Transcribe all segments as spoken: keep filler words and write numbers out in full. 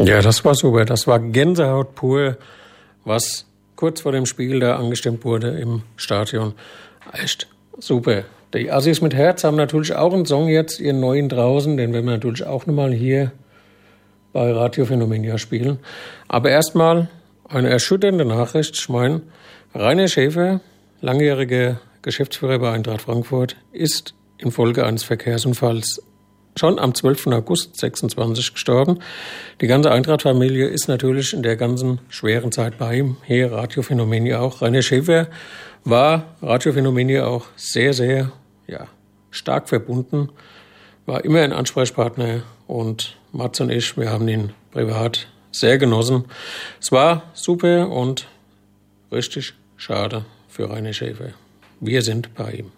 Ja, das war super. Das war Gänsehaut pur, was kurz vor dem Spiel da angestimmt wurde im Stadion. Echt super. Die Assis mit Herz haben natürlich auch einen Song jetzt, ihren neuen draußen, den werden wir natürlich auch nochmal hier bei Radio Phänomenia spielen. Aber erstmal eine erschütternde Nachricht. Ich meine, Rainer Schäfer, langjähriger Geschäftsführer bei Eintracht Frankfurt, ist infolge eines Verkehrsunfalls schon am zwölften August sechsundzwanzig gestorben. Die ganze Eintracht-Familie ist natürlich in der ganzen schweren Zeit bei ihm. Hier Radio Phänomenia auch. Rainer Schäfer war Radio Phänomenia auch sehr, sehr ja, stark verbunden, war immer ein Ansprechpartner und Mats und ich, wir haben ihn privat sehr genossen. Es war super und richtig schade für Rainer Schäfer. Wir sind bei ihm.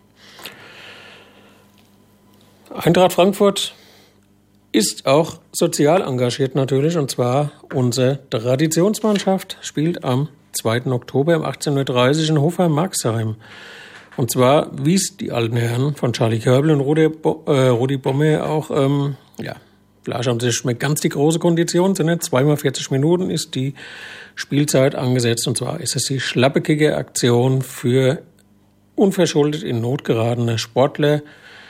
Eintracht Frankfurt ist auch sozial engagiert natürlich, und zwar unsere Traditionsmannschaft spielt am zweiten Oktober um achtzehn Uhr dreißig in Hofheim-Marxheim. Und zwar, wie es die alten Herren von Charlie Körbel und Rudi, Bo- äh, Rudi Bomme auch, ähm, ja, vielleicht haben sie nicht mehr ganz die große Kondition, sondern zweimal vierzig Minuten ist die Spielzeit angesetzt. Und zwar ist es die Schlappekicker-Aktion für unverschuldet in Not geratene Sportler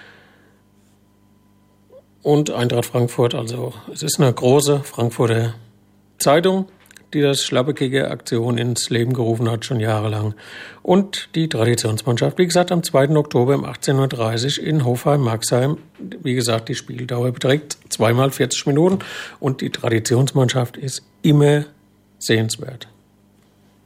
und Eintracht Frankfurt. Also es ist eine große Frankfurter Zeitung, die das Schlappekicker-Aktion ins Leben gerufen hat, schon jahrelang. Und die Traditionsmannschaft, wie gesagt, am zweiten Oktober um achtzehn Uhr dreißig in Hofheim-Marxheim. Wie gesagt, die Spieldauer beträgt zweimal vierzig Minuten und die Traditionsmannschaft ist immer sehenswert.